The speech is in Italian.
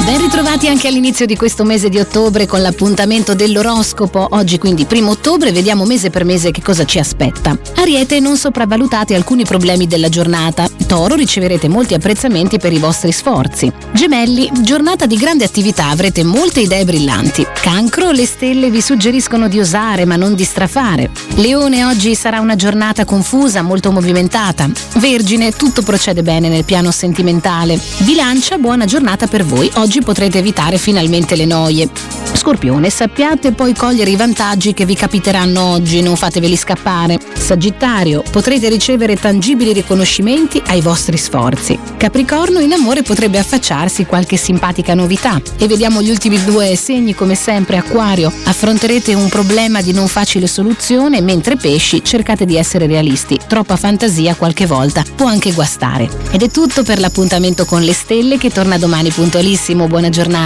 Ben ritrovati anche all'inizio di questo mese di ottobre con l'appuntamento dell'oroscopo. Oggi quindi 1 ottobre, vediamo mese per mese che cosa ci aspetta. Ariete, non sopravvalutate alcuni problemi della giornata. Toro, riceverete molti apprezzamenti per i vostri sforzi. Gemelli, giornata di grande attività, avrete molte idee brillanti. Cancro, le stelle vi suggeriscono di osare ma non di strafare. Leone, oggi sarà una giornata confusa, molto movimentata. Vergine, tutto procede bene nel piano sentimentale. Bilancia, buona giornata per voi. Oggi potrete evitare finalmente le noie. Scorpione, sappiate poi cogliere i vantaggi che vi capiteranno oggi, non fateveli scappare. Sagittario, potrete ricevere tangibili riconoscimenti ai vostri sforzi. Capricorno, in amore potrebbe affacciarsi qualche simpatica novità. E vediamo gli ultimi 2 segni come sempre. Acquario, affronterete un problema di non facile soluzione, mentre Pesci, cercate di essere realisti. Troppa fantasia qualche volta può anche guastare. Ed è tutto per l'appuntamento con le stelle che torna domani puntualissimo. Buona giornata.